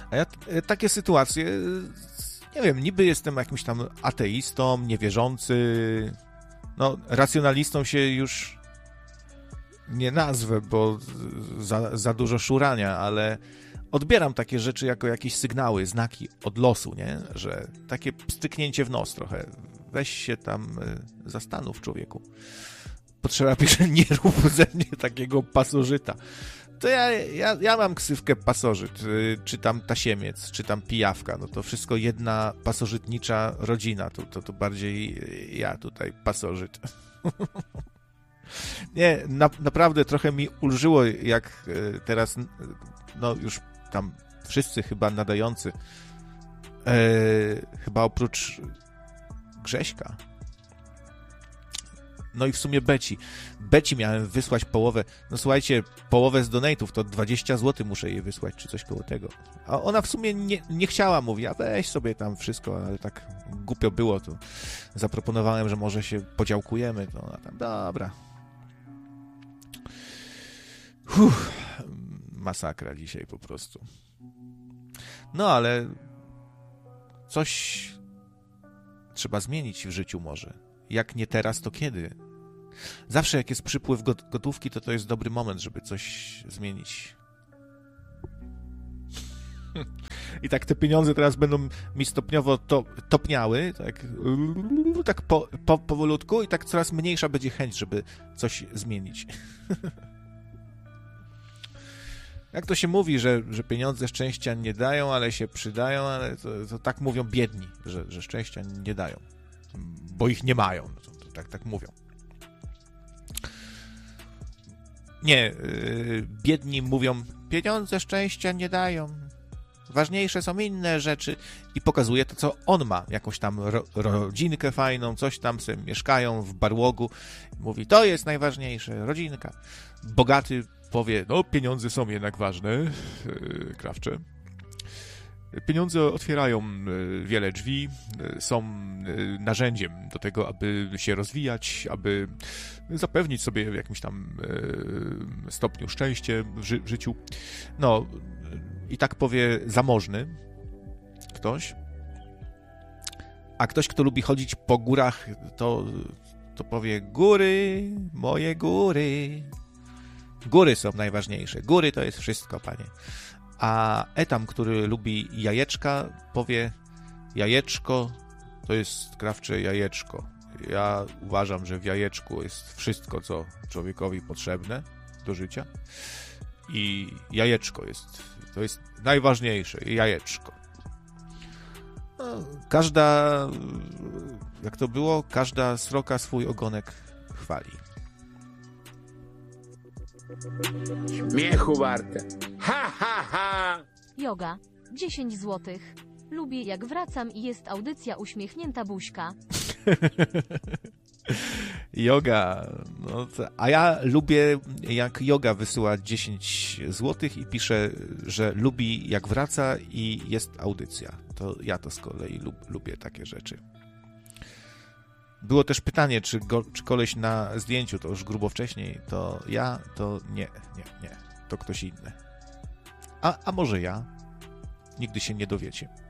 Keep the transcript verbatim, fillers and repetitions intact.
A ja t- takie sytuacje, nie wiem, niby jestem jakimś tam ateistą, niewierzący, no racjonalistą się już nie nazwę, bo za, za dużo szurania, ale odbieram takie rzeczy jako jakieś sygnały, znaki od losu, nie? Że takie styknięcie w nos trochę. Weź się tam zastanów, człowieku. Potrzeba pisze, nie rób ze mnie takiego pasożyta. To ja, ja, ja mam ksywkę pasożyt, czy tam tasiemiec, czy tam pijawka. No to wszystko jedna pasożytnicza rodzina. To, to, to bardziej ja tutaj pasożyt. Nie, na, naprawdę trochę mi ulżyło, jak teraz, no już tam wszyscy chyba nadający, e, chyba oprócz Grześka, no i w sumie Beci. Beci miałem wysłać połowę, no słuchajcie, połowę z donate'ów, to dwadzieścia złotych muszę jej wysłać, czy coś koło tego. A ona w sumie nie, nie chciała, mówi, a weź sobie tam wszystko, ale tak głupio było, to zaproponowałem, że może się podziałkujemy, to ona tam, dobra. Uff, masakra dzisiaj po prostu. No ale coś trzeba zmienić w życiu może. Jak nie teraz, to kiedy? Zawsze jak jest przypływ gotówki, to to jest dobry moment, żeby coś zmienić. I tak te pieniądze teraz będą mi stopniowo to, topniały, tak, tak po, po, powolutku i tak coraz mniejsza będzie chęć, żeby coś zmienić. Jak to się mówi, że, że pieniądze szczęścia nie dają, ale się przydają, ale to, to tak mówią biedni, że, że szczęścia nie dają, bo ich nie mają. To, to tak, tak mówią. Nie, yy, biedni mówią, pieniądze szczęścia nie dają. Ważniejsze są inne rzeczy i pokazuje to, co on ma. Jakąś tam ro, rodzinkę fajną, coś tam sobie mieszkają w Barłogu. Mówi, to jest najważniejsze, rodzinka. Bogaty powie, no pieniądze są jednak ważne, yy, krawcze. Pieniądze otwierają wiele drzwi, są narzędziem do tego, aby się rozwijać, aby zapewnić sobie w jakimś tam stopniu szczęście w, ży- w życiu. No i tak powie zamożny ktoś, a ktoś, kto lubi chodzić po górach, to, to powie góry, moje góry. Góry są najważniejsze. Góry to jest wszystko, panie. A Etam, który lubi jajeczka, powie jajeczko to jest krawcze jajeczko. Ja uważam, że w jajeczku jest wszystko, co człowiekowi potrzebne do życia. I jajeczko jest, to jest najważniejsze, jajeczko. No, każda, jak to było, każda sroka swój ogonek chwali. Śmiechu warte. Ha, ha, ha! Yoga. dziesięć złotych. Lubię jak wracam i jest audycja uśmiechnięta buźka. Yoga. No to, a ja lubię jak Yoga wysyła dziesięć złotych i pisze, że lubi jak wraca i jest audycja. To ja to z kolei lub, lubię takie rzeczy. Było też pytanie, czy, go, czy koleś na zdjęciu, to już grubo wcześniej, to ja, to nie, nie, nie, to ktoś inny. A, a może ja? Nigdy się nie dowiecie.